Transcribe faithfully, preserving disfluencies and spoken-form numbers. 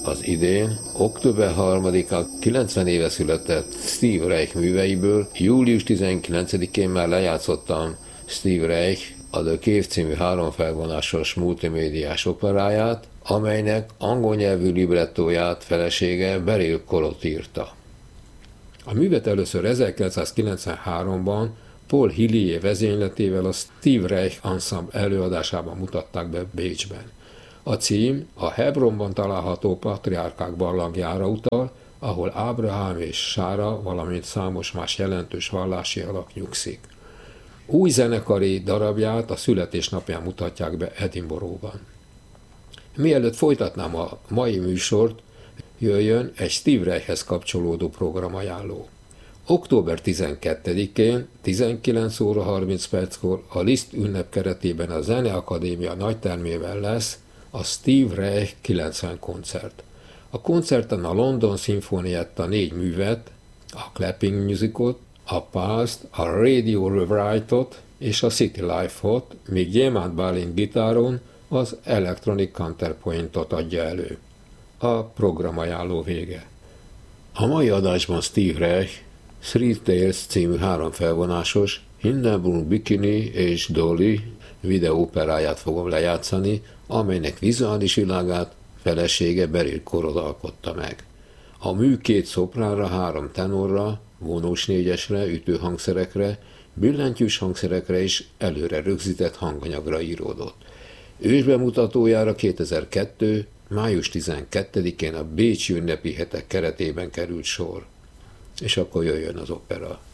Az idén, október harmadikán kilencven éve született Steve Reich műveiből július tizenkilencedikén már lejátszottam Steve Reich a The Cave című háromfelvonásos multimédiás operáját, amelynek angol nyelvű librettóját felesége Beryl Collott írta. A művet először ezerkilencszázkilencvenháromban Paul Hillier vezényletével a Steve Reich Ensemble előadásában mutatták be Bécsben. A cím a Hebronban található patriárkák barlangjára utal, ahol Ábrahám és Sára, valamint számos más jelentős vallási alak nyugszik. Új zenekari darabját a születésnapján mutatják be Edinburghban. Mielőtt folytatnám a mai műsort, jöjjön egy Steve Reichhez kapcsolódó programajánló. október tizenkettedikén tizenkilenc óra harminc perckor a Liszt ünnep keretében a Zeneakadémia nagytermével lesz a Steve Reich kilencven koncert. A koncerten a London Sinfonietta négy művet, a Clapping Musicot, a Pulse-t, a Radio Rewrite-ot és a City Life-ot, míg Gyémánt Bálint gitáron az Electronic Counterpoint-ot adja elő. A programajánló vége. A mai adásban Steve Reich Three Tales című háromfelvonásos Hindenburg Bikini és Dolly videóoperáját fogom lejátszani, amelynek vizuális világát felesége Beryl Collott alkotta meg. A mű két szopránra, három tenorra, vonós négyesre, ütőhangszerekre, billentyűs hangszerekre és előre rögzített hanganyagra íródott. Ősbemutatójára kétezer-kettő. május tizenkettedikén a Bécsi ünnepi hetek keretében került sor. És akkor jöjjön az opera.